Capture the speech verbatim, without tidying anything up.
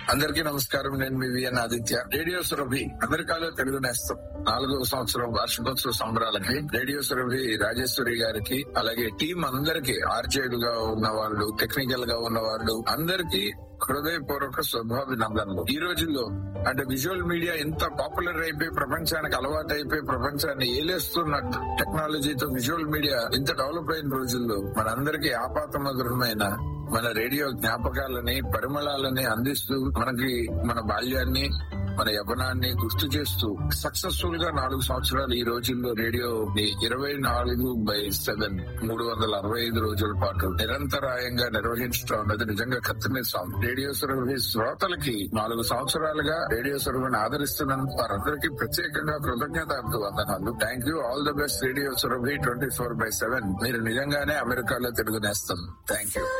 అందరికీ నమస్కారం. నేను మీ విఎన్ ఆదిత్య. రేడియో సురభి అమెరికాలో తెలుగు నేస్తం నాలుగవ సంవత్సరం వార్షికోత్సవ సంబరాలకి రేడియో సురభి రాజేశ్వరి గారికి, అలాగే టీం అందరికి, ఆర్జేలుగా ఉన్న వాళ్ళు, టెక్నికల్ గా ఉన్న వాళ్ళు అందరికీ హృదయపూర్వక శుభాభినందనలు. ఈ రోజుల్లో అంటే విజువల్ మీడియా ఎంత పాపులర్ అయిపోయి ప్రపంచానికి అలవాటు అయిపోయి ప్రపంచాన్ని ఏలేస్తున్న టెక్నాలజీతో విజువల్ మీడియా ఇంత డెవలప్ అయిన రోజుల్లో మనందరికీ ఆపాతమధురమైన మన రేడియో జ్ఞాపకాలని, పరిమళాలని అందిస్తూ మనకి మన బాల్యాన్ని, మన యవ్వనాన్ని గుర్తు చేస్తూ సక్సెస్ఫుల్ గా నాలుగు సంవత్సరాలు ఈ రోజుల్లో రేడియో ఇరవై నాలుగు బై సెవెన్ మూడు వందల అరవై ఐదు రోజుల పాటు నిరంతరాయంగా నిర్వహించడం అన్నది నిజంగా కత్తిమీసాం. రేడియో సురభి శ్రోతలకి నాలుగు సంవత్సరాలుగా రేడియో సురభిని ఆదరిస్తున్నందుకు వారందరికీ ప్రత్యేకంగా కృతజ్ఞతార్థ వందనాలు. Thank you. All the best radio Surabhi twenty four by seven. మీరు నిజంగానే అమెరికాలో తెలుగు నేస్తం. Thank you.